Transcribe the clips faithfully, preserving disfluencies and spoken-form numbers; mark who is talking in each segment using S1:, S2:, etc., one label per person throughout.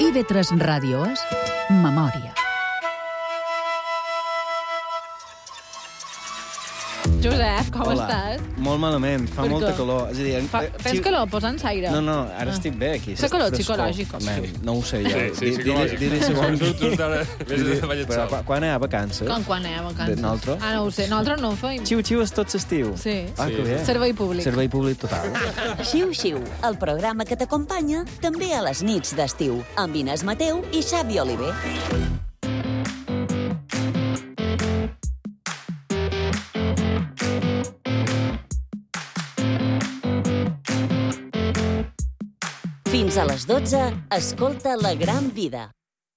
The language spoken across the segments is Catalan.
S1: I V tres Ràdio és Memòria.
S2: Josep, com
S3: Hola.
S2: estàs?
S3: Molt malament, fa
S2: Per
S3: molta
S2: què?
S3: calor. És a dir,
S2: Fa,
S3: eh,
S2: tens
S3: xi-
S2: calor? Posa'ns aire.
S3: No, no, ara
S2: Ah.
S3: estic bé aquí.
S2: Fa calor
S3: Frescor.
S2: psicològic.
S3: Man, no ho sé jo.
S4: Sí, sí,
S3: Di-
S4: psicològic.
S3: Dir-li segons...
S4: Just ara, vés de ballet
S3: Però
S4: sol.
S3: quan- quan hi ha vacances?
S2: Com quan anem a vacances?
S3: De nosaltres?
S2: Ah, no ho sé. Nosaltres no ho feim.
S3: Xiu-xiu és tot l'estiu.
S2: Sí.
S3: Ah, que bé.
S2: Servei públic.
S3: Servei públic total.
S5: Xiu Xiu, el programa que t'acompanya també a les nits d'estiu, amb Inés Mateu i Xavi Oliver. Fins a les dotze, escolta La Gran Vida.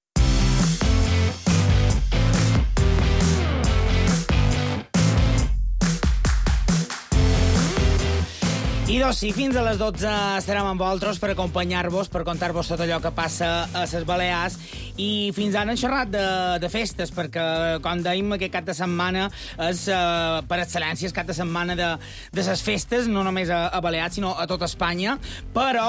S6: I doncs sí, fins a les dotze estarem amb vosaltres per acompanyar-vos, per contar-vos tot allò que passa a les Balears. I fins ara hem xerrat de, de festes, perquè, com dèiem, aquest cap de setmana és, eh, per excel·lència, el cap de setmana de, de les festes, no només a, a Balears, sinó a tota Espanya. Però,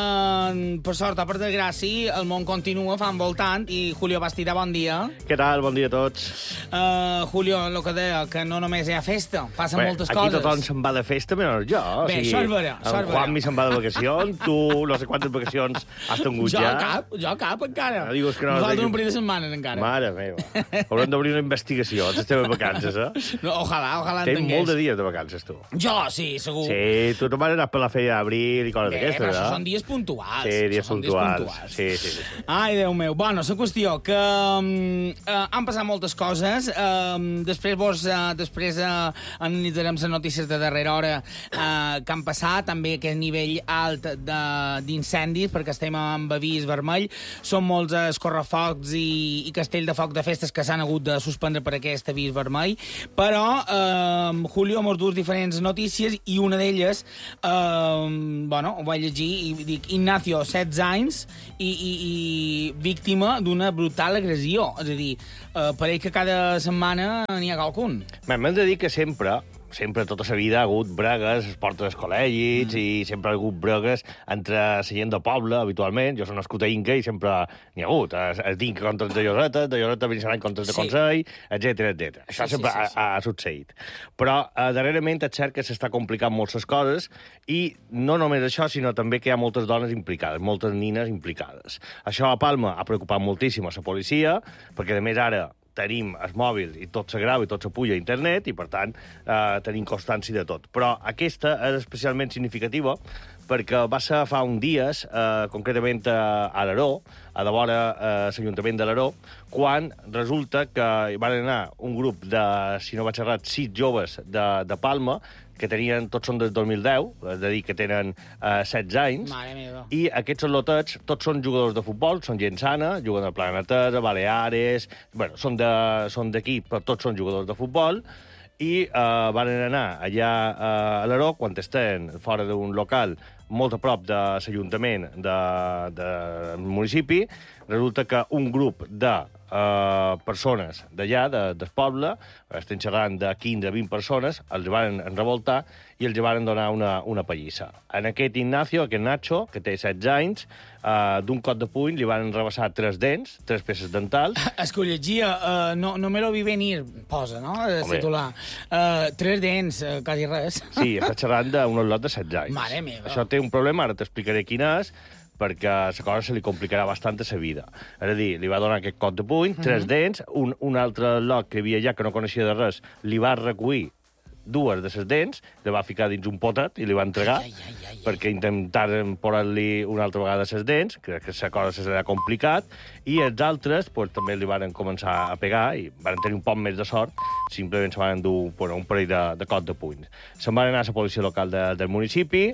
S6: eh, per sort o per desgràcia, el món continua, fa envoltant. I Julio Bastida, bon dia.
S7: Què tal? Bon dia a tots.
S6: Uh, Julio, el que deia, que no només hi ha festa, passen
S7: Bé,
S6: moltes
S7: aquí
S6: coses.
S7: tothom se'n va de festa, menys jo. O
S6: Bé,
S7: sigui,
S6: això és vera, això és
S7: el
S6: vera.
S7: Juanmi se'n va de vacacions, tu no sé quantes vacacions has tingut
S6: Jo
S7: ja.
S6: cap, jo cap, encara.
S7: No digues que no has
S6: Nosaltres
S7: de-
S6: un parell de setmanes, encara.
S7: Mare meva. Haurem d'obrir una investigació a les teves vacances, eh?
S6: No, ojalà, ojalà
S7: Tens
S6: entengués.
S7: molt de dies de vacances, tu.
S6: Jo, sí, segur.
S7: Sí, tu te'n vas anar per la feina d'abril i coses
S6: Bé,
S7: d'aquestes,
S6: però
S7: eh?
S6: això són dies puntuals.
S7: Sí, dies
S6: Això són
S7: puntuals. Sí, sí, sí. sí.
S6: Ai, Déu meu. Bueno, la qüestió que um, uh, han passat moltes coses. Um, després vos, uh, després uh, analitzarem les notícies de darrera hora uh, que han passat, també aquest nivell alt de- d'incendis, perquè estem amb avís vermell. Són molts escorrefocs i, i castell de foc de festes que s'han hagut de suspendre per aquest avís vermell. Però, uh, Julio, mos dus diferents notícies i una d'elles, uh, bueno, ho vaig llegir i dic, Ignacio, setze anys i, i, i víctima d'una brutal agressió. És a dir, uh, pareix que cada setmana n'hi ha qualcun.
S7: Bé, m'hem de dir que sempre, sempre tota la vida ha hagut bregues, es porta dels col·legis, mm. i sempre ha hagut bregues entre la gent de poble, habitualment. Jo soc nascut a Inca i sempre n'hi ha hagut. Es, es d'Inca contra els de Lloreta, de Lloreta vençaran contra els de
S6: Sí.
S7: Consell, etcètera, etcètera. Això
S6: Sí, sí,
S7: sempre
S6: sí, sí.
S7: Ha, ha succeït. Però eh, darrerament és cert que s'està complicant molt les coses i no només això, sinó també que hi ha moltes dones implicades, moltes nines implicades. Això a Palma ha preocupat moltíssim a la policia, perquè a més ara tenim el mòbil i tot se grava i tot se puja a internet i, per tant, eh, tenim constància de tot. Però aquesta és especialment significativa perquè va ser fa uns dies, eh, concretament a Alaró, a de vora eh, l'Ajuntament de Alaró, quan resulta que hi van anar un grup de, si no vaig errat, sis joves de, de Palma, que tenien, tots són del dos mil deu, és a dir, que tenen eh, setze anys,
S6: Mare meva.
S7: i aquests lotets, tots són jugadors de futbol, són gent sana, juguen al Planetesa, Baleares... Bueno, són de- són d'aquí, però tots són jugadors de futbol, i eh, van anar allà a Alaró, quan estan fora d'un local molt a prop de l'Ajuntament de, de, del municipi, resulta que un grup de eh, persones d'allà, de, del poble, estem xerrant de quinze a vint persones, els van revoltar i els van donar una, una pallissa. En aquest Ignacio, aquest Nacho, que té setze anys, eh, d'un cop de puny li van rebassar tres dents, tres peces dentals.
S6: És que ho llegia, uh, no, no me lo vi venir, posa, no?, el
S7: Home.
S6: titular. Uh, tres dents, uh, quasi res.
S7: Sí, està xerrant d'un lot de setze anys.
S6: Mare meva.
S7: Això té un problema, ara t'explicaré quin és, perquè la cosa se li complicarà bastant a la vida. És a dir, li va donar aquest cop de puny, tres dents, un, un altre lot que hi havia allà que no coneixia de res, li va recollir dues de les dents, li va ficar dins un potet i li va entregar,
S6: Ai, ai, ai, ai.
S7: perquè intentaren posar-li una altra vegada les dents, que, que la cosa se serà complicat, i els altres pues, també li van començar a pegar i van tenir un poc més de sort, simplement se van endur bueno, un parell de, de cop de punys. Se'n van anar a la policia local de, del municipi,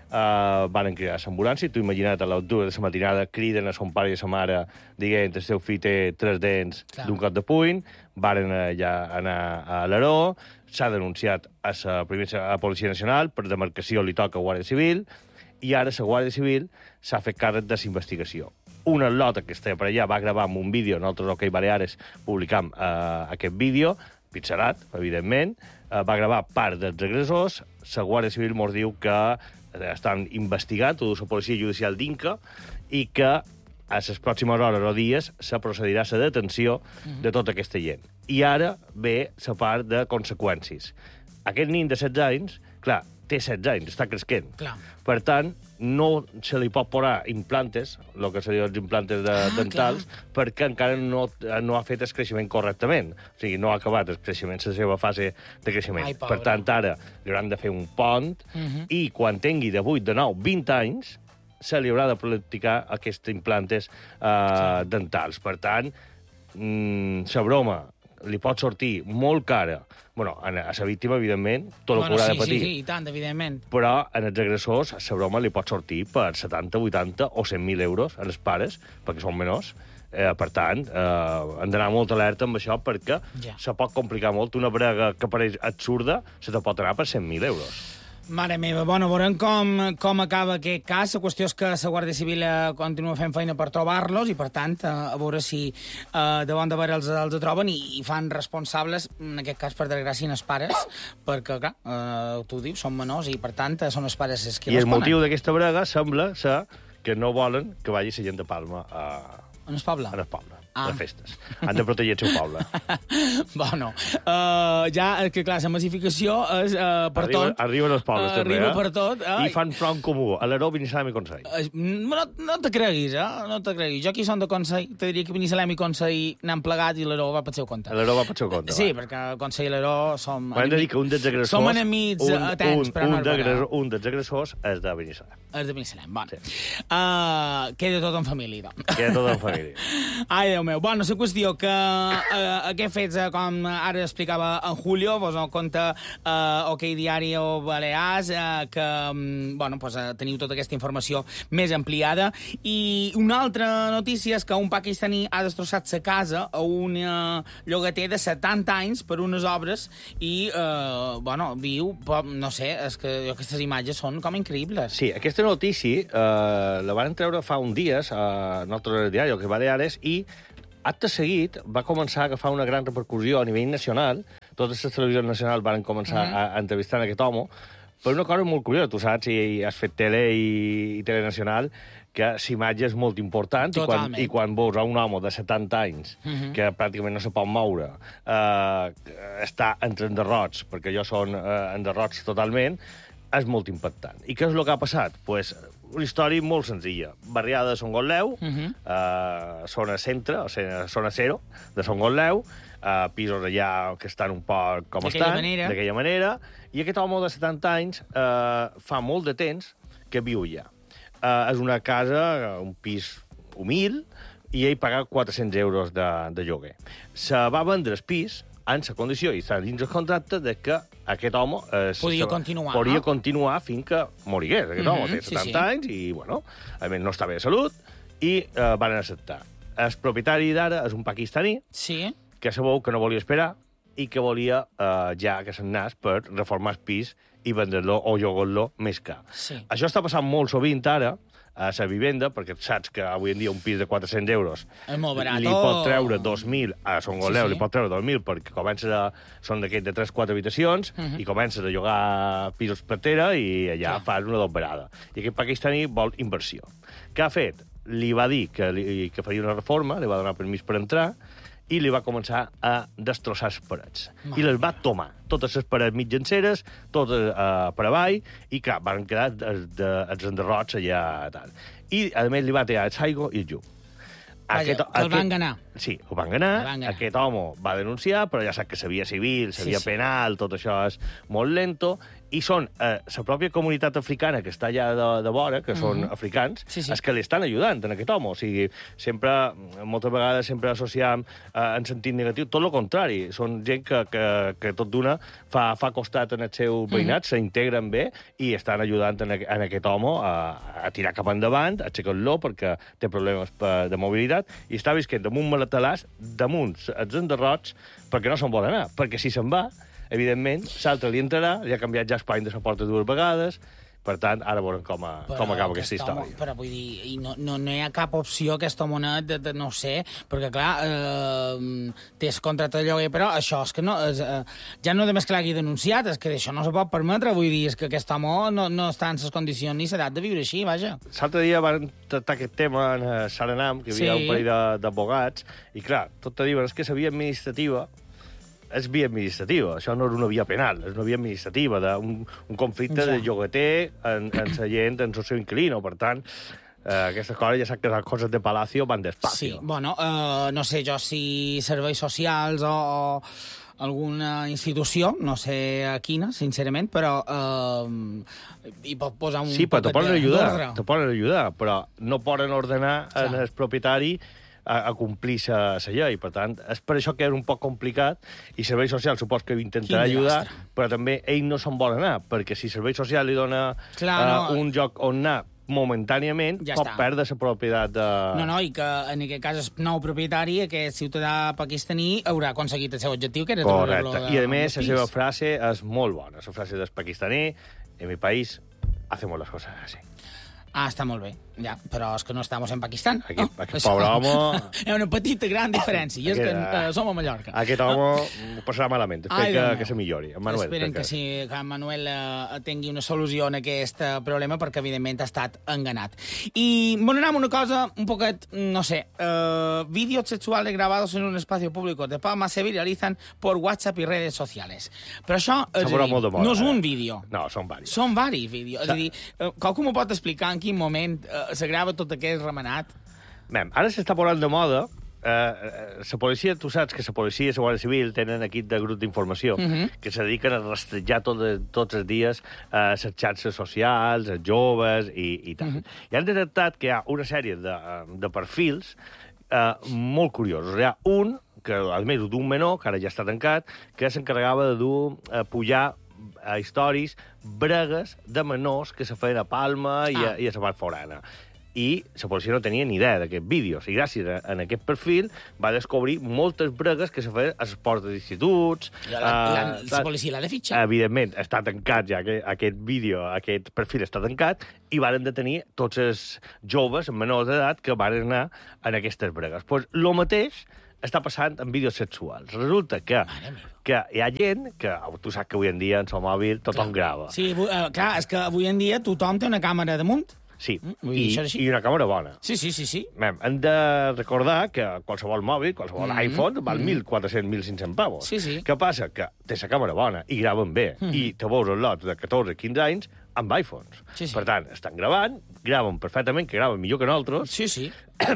S7: Uh, van cridar l'ambulància, tu imagina't a les dues de la matinada criden a son pare i a sa mare dient el seu fill té tres dents
S6: Clar.
S7: d'un cop de puny, varen allà anar a Alaró, s'ha denunciat a la primera a la Policia Nacional, per demarcació li toca a Guàrdia Civil, i ara la Guàrdia Civil s'ha fet càrrec de la investigació. Una lota que estava per allà va gravar amb un vídeo, nosaltres, OK Baleares, publicam uh, aquest vídeo, pixelat, evidentment, uh, va gravar part dels agressors, la Guàrdia Civil mos diu que estan investigant, tota la policia judicial d'Inca, i que a les pròximes hores o dies se procedirà a la detenció de tota aquesta gent. I ara ve la part de conseqüències. Aquest nin de setze anys, clar, té setze anys, està cresquent.
S6: Clar.
S7: Per tant, no se li pot posar implantes, el que serien els implantes de,
S6: Ah,
S7: dentals, perquè encara no, no ha fet el creixement correctament. O sigui, no ha acabat el creixement, la seva fase de creixement.
S6: Ai, pobre.
S7: Per tant, ara li hauran de fer un pont
S6: Mhm.
S7: i quan tingui de vuit, de nou, vint anys, se li haurà de practicar aquests implantes eh, dentals. Per tant, mm, la broma li pot sortir molt cara, bueno, a la víctima, evidentment, tot el
S6: Bueno,
S7: que haurà
S6: sí,
S7: de patir,
S6: sí, sí, i tant, evidentment.
S7: però en els agressors la broma li pot sortir per setanta, vuitanta o cent mil euros als pares, perquè són menors. Eh, per tant, eh, hem d'anar molt alerta amb això, perquè
S6: Ja.
S7: se pot complicar molt. Una brega que pareix absurda se te pot anar per cent mil euros.
S6: Mare meva, bueno, veurem com, com acaba aquest cas. La qüestió és que la Guàrdia Civil eh, continua fent feina per trobar-los i, per tant, eh, a veure si eh, de bon de veure els, els troben i, i fan responsables, en aquest cas, per desgràcia, els pares, perquè, clar, eh, tu dius, són menors i, per tant, eh, són els pares els que
S7: I el
S6: responen.
S7: motiu d'aquesta brega sembla ser que no volen que vagi la gent de Palma a,
S6: On es poble?
S7: a les Palma,
S6: Ah.
S7: a les festes. Han de protegir el seu poble.
S6: Bueno, uh, ja, és que clar, la massificació és uh, per
S7: Arriba,
S6: tot.
S7: arriben els pobles,
S6: Uh,
S7: també,
S6: arriba
S7: eh?
S6: per tot.
S7: I fan front comú, a l'Aró, Binissalem i Consell.
S6: Eh, No, no te creguis, eh? No te creguis. Jo aquí som de Consell, te diria que Binissalem i Consell n'han plegat i l'Aró va pel seu compte.
S7: A l'Aró va pel seu compte,
S6: Sí,
S7: va.
S6: perquè Consell i l'Aró som...
S7: Hem de dir que un dels agressors...
S6: Som enemics
S7: un,
S6: atents,
S7: un,
S6: però no
S7: un,
S6: és veritat.
S7: d'agressor- un dels agressors és de Binissalem.
S6: És de Binissalem, bon.
S7: Sí.
S6: Uh, queda tot en família, doncs.
S7: Queda tot en família.
S6: Ai, Déu meu. Bueno, la qüestió que eh, aquest fets, eh, com ara explicava en Julio, vos ho conta eh, OK Diario Balears, eh, que mm, bueno, pues, eh, teniu tota aquesta informació més ampliada. I una altra notícia és que un pakistaní ha destrossat sa casa a un eh, llogater de setanta anys per unes obres i, eh, bueno, viu, però, no sé, és que aquestes imatges són com increïbles.
S7: Sí, aquesta notícia eh, la van treure fa uns dies a nostre diari, que Baleares, i acte seguit va començar a agafar una gran repercussió a nivell nacional. Totes les televisions nacionals van començar uh -huh. a, a entrevistar aquest home, per una cosa molt curiosa. Tu saps, i has fet tele i, i telenacional, que la imatge és molt important i quan,
S6: Totalment.
S7: i quan veus a un home de setanta anys uh -huh. que pràcticament no se pot moure, eh, està entre enderrots, perquè jo són eh, enderrots totalment, és molt impactant. I què és el que ha passat? Pues, una història molt senzilla. Barriada de Son Gotleu, uh -huh. eh, zona centre, o sigui, zona zero de Son Gotleu, eh, pisos allà que estan un poc com
S6: D'aquella
S7: estan,
S6: manera.
S7: d'aquella manera, i aquest home de setanta anys eh, fa molt de temps que viu allà. Eh, és una casa, un pis humil, i ell paga quatre-cents euros de, de lloguer. Se va vendre el pis en la condició, i està dins el contracte, de que aquest home... Eh,
S6: Podia
S7: se-
S6: continuar.
S7: Podria continuar fins que morigués. Aquest home
S6: Mhm,
S7: té
S6: sí,
S7: setanta
S6: sí.
S7: anys i, bueno, a més no està bé de salut, i eh, van acceptar. El propietari d'ara és un pakistaní
S6: Sí?
S7: que sabeu que no volia esperar i que volia eh, ja que se'n nas per reformar el pis i vendre-lo o llogar-lo més car.
S6: Sí.
S7: Això està passant molt sovint ara a la vivenda, perquè saps que avui en dia un pis de quatre-cents euros
S6: És molt barat.
S7: li pot treure dos mil, a Son Gotleu
S6: Sí, sí.
S7: li pot treure dos mil perquè comences a... són d'aquests de tres quatre habitacions
S6: Mhm.
S7: i comences a llogar pisos per terra i allà
S6: Clar.
S7: fas una doberada. I aquest pakistaní vol inversió. Què ha fet? Li va dir que, li, que faria una reforma, li va donar permís per entrar, i li va començar a destrossar les parets.
S6: Mare
S7: I les va tomar. Totes les parets mitjanceres, totes uh, per avall, i clar, van quedar els, de, els enderrots allà tal. I, a més, li va tirar el saigo i el llum.
S6: Vaja, que el van ganar.
S7: Sí, ho van ganar.
S6: El van ganar.
S7: Aquest home va denunciar, però ja sap que sabia civil, sabia
S6: Sí, sí.
S7: penal, tot això és molt lento, i són eh, la pròpia comunitat africana que està allà de, de vora, que són
S6: Mhm.
S7: africans,
S6: Sí, sí.
S7: els que li estan ajudant en aquest home. O sigui, sempre, moltes vegades, sempre associam eh, en sentit negatiu, tot el contrari. Són gent que, que, que tot d'una fa, fa costat en el seu veïnat,
S6: Mhm.
S7: s'integren bé i estan ajudant en, en aquest home a, a tirar cap endavant, a aixecar-lo perquè té problemes per, de mobilitat, i està visquent damunt maletalàs, damunt els enderrots, perquè no se'n vol anar. Perquè si se'n va, evidentment, l'altre li entrarà, li ha canviat ja espany de la porta dues vegades, Per tant, ara veurem com, a, com acaba aquesta història.
S6: Home, però vull dir, i no, no, no hi ha cap opció aquest homonet de, de no sé, perquè clar, eh, tens contracte de lloguer, però això és que no, és, eh, ja no només que l'hagi denunciat, és que això no se pot permetre, vull dir, és que aquest home no, no està en les condicions ni s'edat de viure així, vaja.
S7: L'altre dia van tractar aquest tema en uh, Saranam, que hi havia
S6: Sí.
S7: un parell d'advocats, i clar, tot te diuen, és que la via administrativa és via administrativa, això no és una via penal, és una via administrativa, d'un un conflicte
S6: Ja.
S7: de llogater en, en la gent, en el seu inquilino, per tant, eh, aquestes coses, ja saps que les coses de Palacio van
S6: Sí,
S7: despacio.
S6: bueno, eh, no sé jo si serveis socials o, o alguna institució, no sé a quina, sincerament, però eh, hi pot posar un
S7: Sí, però te
S6: poquet
S7: poden
S6: de-
S7: ajudar,
S6: d'ordre.
S7: te poden ajudar, però no poden ordenar
S6: Clar.
S7: en el propietari a, a complir la llei. Per tant, és per això que és un poc complicat i Serveis Socials supos que intentarà
S6: Quin
S7: ajudar,
S6: desastre.
S7: però també ell no se'n vol anar, perquè si Serveis Socials li dona
S6: Clar,
S7: eh,
S6: no.
S7: un lloc on anar momentàniament,
S6: Ja
S7: pot
S6: està.
S7: perdre la propietat de...
S6: No, no, i que en aquest cas el nou propietari, aquest ciutadà pakistaní, haurà aconseguit el seu objectiu, que era treure-lo
S7: Correcte.
S6: de-
S7: I a més,
S6: del
S7: la seva
S6: pis.
S7: frase és molt bona. La frase del pakistaní, en mi país hacemos las cosas así.
S6: Ah, està molt bé, ja, però és que no estem en Pakistan.
S7: Aquí-
S6: no?
S7: aquest
S6: Això-
S7: pobre home-
S6: Hi ha una petita gran diferència, i és que
S7: Aquest-
S6: eh, som a Mallorca.
S7: Aquest home ho passarà malament. Espero
S6: Ai, Déu
S7: que,
S6: meu.
S7: que se millori. En Manuel,
S6: Esperen
S7: perquè-
S6: que, sí, que en Manuel eh, tingui una solució en aquest eh, problema, perquè, evidentment, ha estat enganat. I m'anem una cosa un poquet, no sé, eh, vídeos sexuales grabados en un espacio público de Palma se viralizan por WhatsApp i redes sociales. Però això, és
S7: S'ha
S6: a
S7: posat
S6: dir,
S7: molt de moda,
S6: no és
S7: eh?
S6: un vídeo.
S7: No, són varis.
S6: Són varis vídeos. És a dir, eh, qualcú m'ho pot explicar en quin moment eh, se grava tot aquest remenat?
S7: Mem, ara s'està posant de moda. Eh, eh, la policia, tu saps que la policia i la Guàrdia Civil tenen equip de grup d'informació
S6: Mhm.
S7: uh -huh. que se dediquen a rastrejar tot, tots els dies eh, les xarxes socials, els joves i, i tal. Uh
S6: Mhm.
S7: -huh. I han detectat que hi ha una sèrie de, de perfils eh, molt curiosos. Hi ha un, que a més d'un menor, que ara ja està tancat, que s'encarregava de dur, eh, pujar a històries bregues de menors que se feien a Palma i a,
S6: Ah.
S7: i a la part forana. I la policia no tenia ni idea d'aquests vídeos. I gràcies a, a aquest perfil va descobrir moltes bregues que se feien a les portes d'instituts.
S6: La, la,
S7: eh,
S6: la policia l'ha de fitxar.
S7: Evidentment, està tancat ja aquest, aquest vídeo, aquest perfil està tancat, i varen detenir tots els joves menors d'edat que varen anar en aquestes bregues. Pues, lo mateix està passant amb vídeos sexuals. Resulta que, que hi ha gent que, tu saps que avui en dia en el mòbil tothom grava.
S6: Sí, avui- eh, clar, és que avui en dia tothom té una càmera damunt.
S7: Sí,
S6: vull dir,
S7: I,
S6: això és així.
S7: i una càmera bona.
S6: Sí, sí, sí, sí.
S7: Mem, hem de recordar que qualsevol mòbil, qualsevol
S6: Mhm.
S7: iPhone, val mil quatre-cents mil cinc-cents pavos.
S6: Sí, sí.
S7: Què passa? Que té la càmera bona i graven bé,
S6: Mhm.
S7: i te veus els lots de catorze quinze anys amb iPhones.
S6: Sí, sí.
S7: Per tant, estan gravant, graven perfectament, que graven millor que nosaltres,
S6: Sí, sí.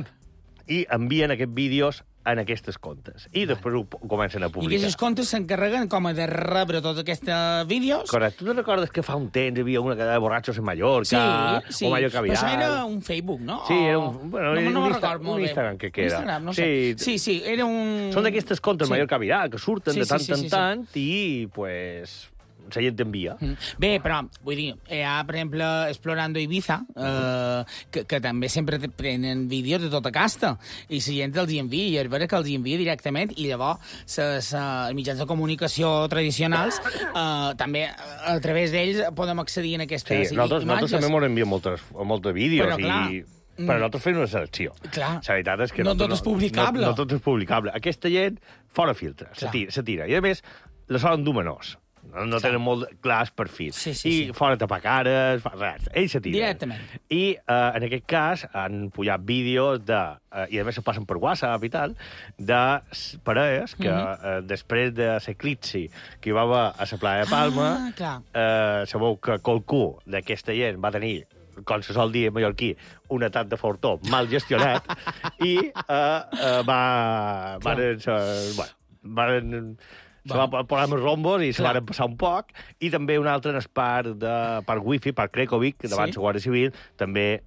S7: i envien aquests vídeos en aquestes comptes. I després ho, ho comencen a
S6: I
S7: publicar.
S6: aquests comptes s'encarreguen com a de rebre tots aquests vídeos.
S7: Correcte. Tu te recordes que fa un temps hi havia una que de borratxos en
S6: Sí,
S7: Mallorca,
S6: sí.
S7: o Mallorca
S6: Però
S7: Viral?
S6: això era un Facebook, no?
S7: Sí, era
S6: O-
S7: un- bueno,
S6: no,
S7: era
S6: no
S7: un
S6: me'n
S7: Insta-
S6: record molt
S7: un
S6: bé.
S7: Instagram, que que era.
S6: Instagram, no
S7: Sí.
S6: sé. Sí, sí, era un...
S7: Són d'aquestes comptes
S6: Sí.
S7: Mallorca Viral que surten
S6: Sí,
S7: de
S6: sí,
S7: tant
S6: sí,
S7: en
S6: sí, sí.
S7: tant i, pues, la gent t'envia.
S6: Mm. Bé, però, vull dir, hi ha, per exemple, Explorando Ibiza, eh, que, que també sempre te prenen vídeos de tota casta, i la gent els hi envia, i és vera que els hi envia directament, i llavors ses, uh, mitjans de comunicació tradicionals, eh, també a través d'ells podem accedir a
S7: Sí,
S6: aquestes i-
S7: nosaltres,
S6: imatges.
S7: nosaltres també m'ho enviem moltes, moltes vídeos
S6: Però, clar,
S7: i...
S6: mm.
S7: Però nosaltres fem una selecció.
S6: Clar.
S7: La veritat és que...
S6: No
S7: nosaltres
S6: tot és publicable.
S7: No, no tot és publicable. Aquesta gent, fora filtre, se
S6: Clar.
S7: tira, se tira. I, a més, la solen dur menors. No, no tenen molt clars perfils.
S6: Sí, sí,
S7: I
S6: sí.
S7: fora tapar cares, fa res. Ells se tiren.
S6: Directament.
S7: I, eh, en aquest cas, han pujat vídeos de... Eh, I, a més, se passen per WhatsApp i tal, de s- parelles que,
S6: Mhm.
S7: eh, després de l'eclipsi que hi va haver a la playa de Palma,
S6: Ah, clar.
S7: eh, sabeu que qualcú d'aquesta gent va tenir, com se sol dir en mallorquí, un atac de fortó mal gestionat i eh, eh, va... Van, se, bueno, van, se va posar amb rombos i se
S6: Clar.
S7: van passar un poc, i també un altre en el parc, de, parc wifi, parc Crecovic, davant
S6: Sí.
S7: la Guàrdia Civil, també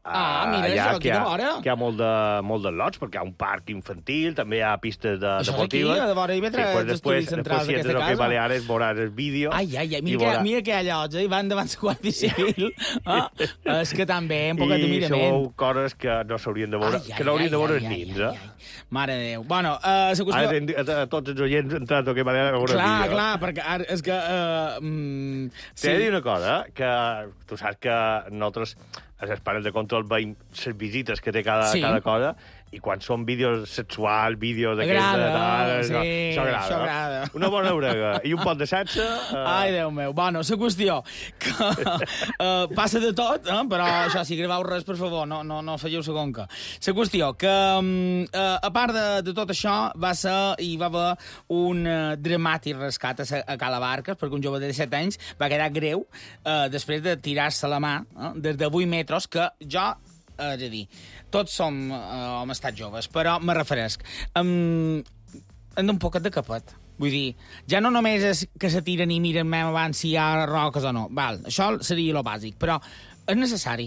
S6: Ah, mira,
S7: allà
S6: això, aquí
S7: que hi ha,
S6: de vora.
S7: que hi ha molt de, molt de lots, perquè hi ha un parc infantil, també hi ha pistes de,
S6: Això és
S7: deportives.
S6: aquí, de vora hi ve tres
S7: pues després,
S6: estudis centrals
S7: després, si
S6: d'aquesta
S7: entres al
S6: casa.
S7: Baleares, veuràs el vídeo.
S6: Ai, ai, ai,
S7: i
S6: mira, que,
S7: veuràs-
S6: mira que hi ha llocs, eh? I van davant la Guàrdia Civil. Ah, és que també, un poquet de
S7: I
S6: mirament.
S7: sou coses que no s'haurien de veure,
S6: Ai, ai,
S7: que no haurien de veure
S6: ai,
S7: els
S6: ai,
S7: nins,
S6: ai,
S7: eh?
S6: ai. Mare de Déu. Bueno, uh, la qüestió...
S7: Ara, a, a tots els oients entrat al que Baleares a veure el
S6: Clar,
S7: vídeo.
S6: clar, perquè ara és que... Uh, mm,
S7: T'he de dir una cosa, que tu saps que nosaltres, els pares de control, veiem les visites que té cada,
S6: Sí.
S7: cada cosa, i quan són vídeos sexuals, vídeos d'aquests...
S6: Agrada,
S7: de tal,
S6: sí,
S7: això agrada.
S6: això agrada.
S7: Una bona brega i un pot de sexe... Eh...
S6: Ai, Déu meu. Bueno, la qüestió, que uh, passa de tot, eh? Però això, si graveu res, per favor, no, no, no falleu segon que. La qüestió, que um, uh, a part de, de tot això, va ser, hi va haver un uh, dramàtic rescat a, a Cala Barques, perquè un jove de disset anys va quedar greu uh, després de tirar-se la mà eh? des de vuit metres, que jo... És a dir, tots som uh, hem estat joves, però me referesc. Um, hem d'un poquet de capet. Vull dir, ja no només és que se tiren i miren més abans si hi ha roques o no. Val, això seria lo bàsic, però és necessari.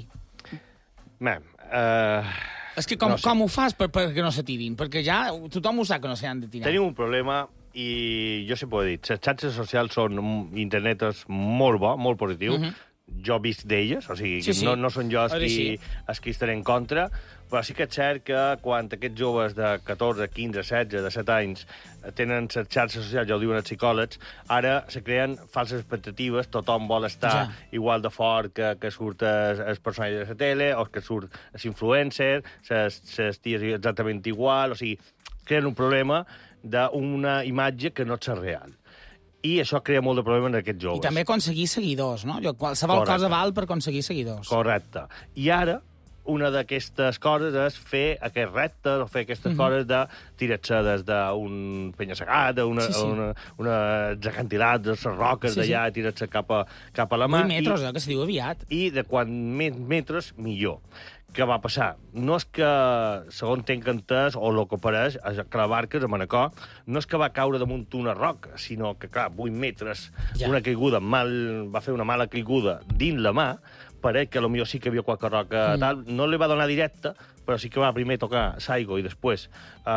S7: Mem, eh...
S6: És que com,
S7: No sé.
S6: com ho fas per, perquè no se tirin? Perquè ja tothom ho sap que no s'han de tirar.
S7: Tenim un problema i jo sempre ho he dit, les xarxes socials són, internet és molt bo, molt positiu, uh -huh. jo visc d'elles, o sigui,
S6: Sí, sí.
S7: No, no són jo els
S6: Ara
S7: qui,
S6: sí.
S7: els qui estaré en contra, però sí que és cert que quan aquests joves de catorze, quinze, setze, disset anys tenen les xarxes socials, ja ho diuen els psicòlegs, ara se creen falses expectatives, tothom vol estar
S6: Ja.
S7: igual de fort que, que surt el, el personatge de la tele, o que surt l'influencer, les ties exactament igual, o sigui, creen un problema d'una imatge que no és real. I això crea molt de problema en aquests joves.
S6: I també aconseguir seguidors, no? Jo, qualsevol
S7: Correcte.
S6: cosa val per aconseguir seguidors.
S7: Correcte. I ara, una d'aquestes coses és fer aquests reptes o fer aquestes mm -hmm. coses de tirar-se des d'un penya-segat, una,
S6: Sí, sí.
S7: una, una desacantilat de les roques
S6: Sí, sí.
S7: d'allà, tirar-se cap, a, cap a la mà.
S6: vuit metres,
S7: i,
S6: eh, que se diu aviat.
S7: I de quan més metres, millor. Què va passar? No és que, segons tenc entès, o el que pareix, a Calabarques, a Manacor, no és que va caure damunt una roca, sinó que, clar, vuit metres,
S6: Ja.
S7: una caiguda, mal, va fer una mala caiguda dins la mà, pareix que potser sí que hi havia qualque roca mm. tal, no li va donar directa, però sí que va primer tocar l'aigua i després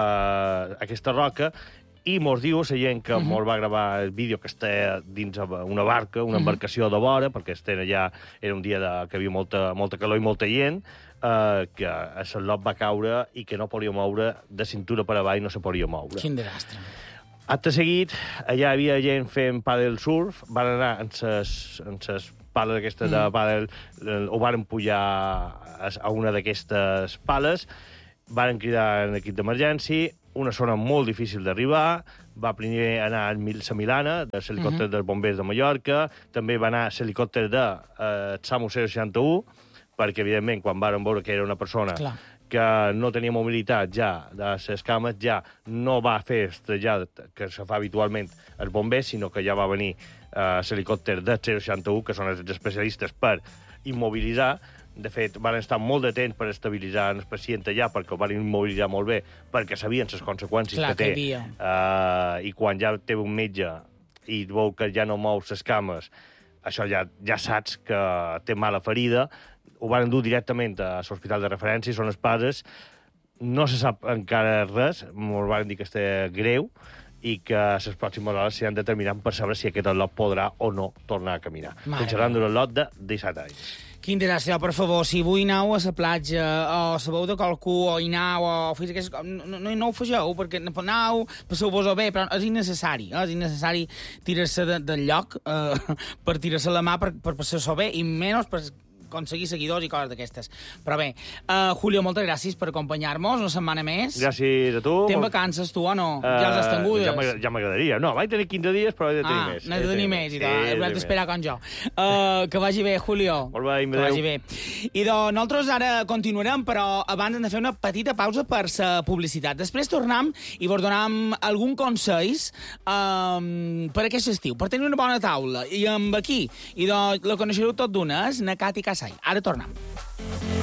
S7: eh, aquesta roca, i mos diu la gent que mm -hmm. mos va gravar el vídeo que està dins una barca, una embarcació de vora, perquè estem allà, era un dia de, que hi havia molta, molta calor i molta gent, eh, que a l'ot va caure i que no podia moure de cintura per avall, no se podia moure.
S6: Quin desastre.
S7: Acte seguit, allà hi havia gent fent paddle surf, van anar en ses, en ses pales aquestes mm. de paddle, eh, ho van pujar a, a una d'aquestes pales, van cridar en equip d'emergència, una zona molt difícil d'arribar, va primer anar la Milana, de l'helicòpter mm -hmm. dels bombers de Mallorca, també va anar l'helicòpter de eh, SAMU zero seixanta u, perquè, evidentment, quan varen veure que era una persona
S6: Clar.
S7: que no tenia mobilitat ja de les cames, ja no va fer el trasllat que se fa habitualment els bombers, sinó que ja va venir eh, l'helicòpter de zero seixanta u, que són els especialistes per immobilitzar. De fet, van estar molt de temps per estabilitzar el pacient allà, perquè ho van immobilitzar molt bé, perquè sabien les conseqüències
S6: Clar,
S7: que té.
S6: que hi
S7: Uh, I quan ja té un metge i veu que ja no mou les cames, això ja, ja saps que té mala ferida. Ho van endur directament a l'hospital de referència, són els pares. No se sap encara res, ens van dir que està greu, i que les pròximes hores s'han determinant per saber si aquest lot podrà o no tornar a caminar.
S6: Mare
S7: Estem xerrant d'un lot de disset anys.
S6: Quin desastre, per favor, si avui aneu a la platja o sabeu de qualcú o hi aneu o fes aquestes coses, no, no, no ho fegeu, perquè aneu, passeu-vos-ho bé, però és innecessari, eh? És innecessari tirar-se de, del lloc eh, per tirar-se la mà per, per passar-s'ho bé, i menys per aconseguir seguidors i coses d'aquestes. Però bé, uh, Julio, moltes gràcies per acompanyar-nos una setmana més.
S7: Gràcies a tu.
S6: Tens vacances, tu, o no? Uh, ja les has tingudes?
S7: Ja ja m'agradaria. No, vaig tenir quinze dies, però he de tenir
S6: ah,
S7: més.
S6: n'has de tenir més, i
S7: sí,
S6: tal. Hauràs d'esperar com jo. Uh, que vagi bé, Julio.
S7: Molt bé,
S6: que vagi bé. I doncs nosaltres ara continuarem, però abans hem de fer una petita pausa per la publicitat. Després tornem i vos donam algun consells um, per aquest estiu, per tenir una bona taula. I amb aquí, i doncs la coneixereu tot d'una, és na Cati Casai. Ara tornem.